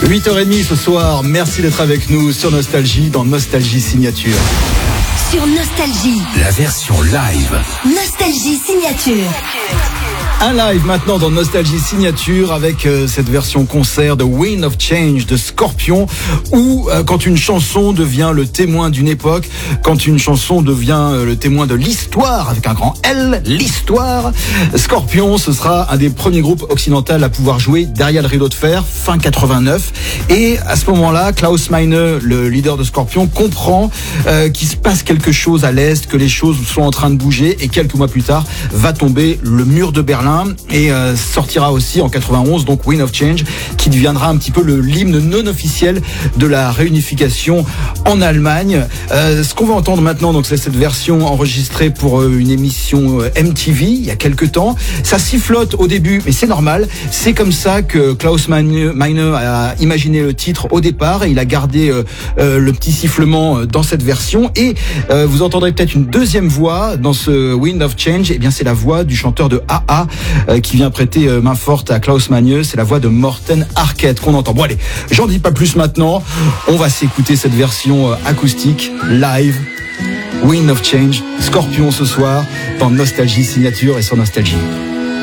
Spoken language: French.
8h30 ce soir, merci d'être avec nous sur Nostalgie, dans Nostalgie Signature. Sur Nostalgie, la version live. Nostalgie Signature. Un live maintenant dans Nostalgie Signature avec cette version concert de Wind of Change de Scorpions, où quand une chanson devient le témoin d'une époque, quand une chanson devient le témoin de l'histoire, avec un grand L, l'histoire, Scorpions, ce sera un des premiers groupes occidentaux à pouvoir jouer derrière le rideau de fer, fin 89. Et à ce moment-là, Klaus Meine, le leader de Scorpions, comprend qu'il se passe quelque chose à l'Est, que les choses sont en train de bouger, et quelques mois plus tard, va tomber le mur de Berlin. Et sortira aussi en 91 donc Wind of Change, qui deviendra un petit peu l'hymne non officiel de la réunification en Allemagne. Ce qu'on va entendre maintenant, donc, c'est cette version enregistrée pour une émission MTV il y a quelques temps. Ça sifflote au début, mais c'est normal. C'est comme ça que Klaus Meine a imaginé le titre au départ, et il a gardé le petit sifflement dans cette version. Et vous entendrez peut-être une deuxième voix dans ce Wind of Change. Et bien, c'est la voix du chanteur de AA qui vient prêter main forte à Klaus Meine. C'est la voix de Morten Harket qu'on entend. Bon allez, j'en dis pas plus maintenant. On va s'écouter cette version acoustique, live, Wind of Change, Scorpions ce soir, dans Nostalgie Signature et sur Nostalgie.